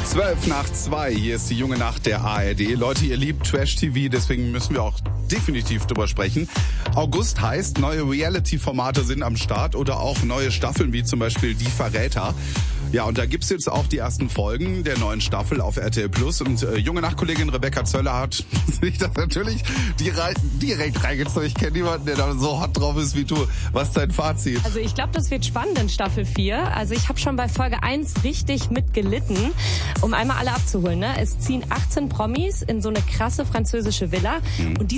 2:12, hier ist die junge Nacht der ARD. Leute, ihr liebt Trash-TV, deswegen müssen wir auch definitiv drüber sprechen. August heißt, neue Reality-Formate sind am Start oder auch neue Staffeln, wie zum Beispiel Die Verräter. Ja, und da gibt's jetzt auch die ersten Folgen der neuen Staffel auf RTL Plus. Und junge Nachtkollegin Rebecca Zöller hat sich das natürlich direkt reingezogen. Ich kenne niemanden, der da so hot drauf ist wie du. Was ist dein Fazit? Also ich glaube, das wird spannend in Staffel 4. Also ich habe schon bei Folge 1 richtig mitgelitten, um einmal alle abzuholen. Ne? Es ziehen 18 Promis in so eine krasse französische Villa. Und die